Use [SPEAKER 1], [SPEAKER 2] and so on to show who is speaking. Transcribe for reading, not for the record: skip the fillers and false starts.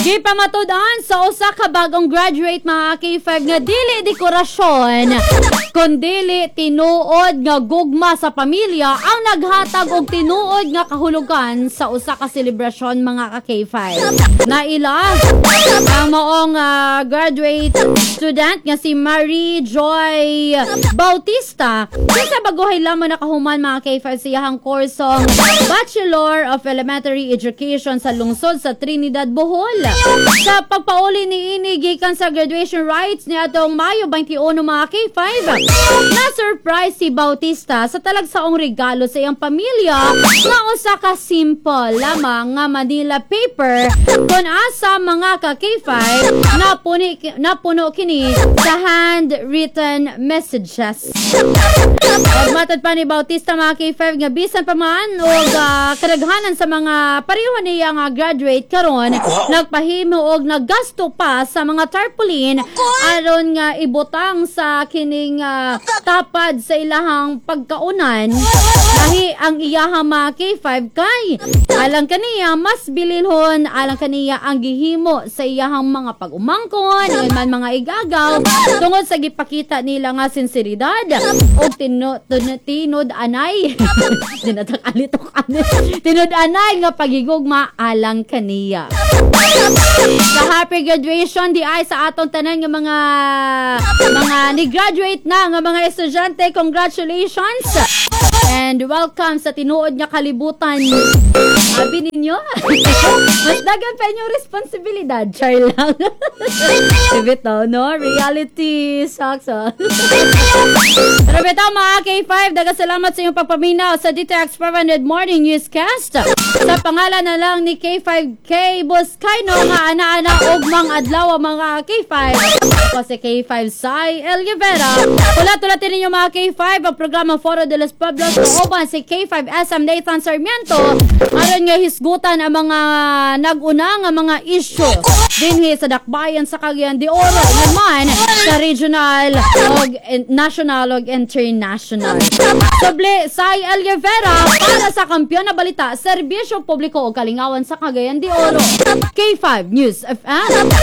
[SPEAKER 1] Di pa matudan sa usa ka bagong graduate mga K5 nga dili dekorasyon kundili tinuod nga gugma sa pamilya ang naghatag og tinuod nga kahulugan sa usa ka selebrasyon mga ka-K5. Naila ang maong graduate student nga si Marie Joy Bautista sa baguhay lamang nakahuman mga K5 sa iyahang kursong Bachelor of Elementary Education sa lungsod sa Trinidad, Bohol. Sa pagpauli ni ini gikan sa graduation rites ni atong Mayo 21 mga K5, na-surprise si Bautista sa talagsaong regalo sa iyang pamilya nga usa ka simple lamang nga Manila paper kun asa mga ka-K5 napuno kini sa handwritten messages. Matod pa ni Bautista mga K5 nga bisan pa man og kadaghanan sa mga pareho niya nga graduate karon nagpahimo og naggasto pa sa mga tarpaulin aron nga ibutang sa kining tapad sa ilahang pagkaunan lahi ang iyahang mga K5 kay alang kaniya mas bililhon alang kaniya ang gihimo sa iyahang mga pag-umangkon man mga igagaw tungod sa gipakita nila nga sinseridad og tinod anay tinod anay nga pagigugma alang kaniya. Sa happy graduation di ay sa atong tanan nga mga ni-graduate na nga mga estudyante, congratulations and welcome sa tinuod nga kalibutan. Sabi ninyo mas dagan pa inyong responsibilidad, char lang. Bitaw no, reality sucks. Pero bitaw mga K5, dagang salamat sa inyong pagpaminaw sa DTX 500 Morning Newscast. Sa pangalan na lang ni K5K Buscayno nga ana-ana og mang adlaw mga K5. Ako si K5 Sai Elguevera. Ulat-ulatin ninyo mga K5 ang programa Foro de los Pueblos kauban si K5 SM Nathan Sarmiento aron nga hisgutan ang mga nag-una nga mga issue dinhi sa dakbayan sa Cagayan de Oro naman sa regional og national og international. Soble Sai Elguevera para sa Kampiyon na Balita, Serbisyo Publiko o Kalingawan sa Cagayan de Oro. K5 News FM.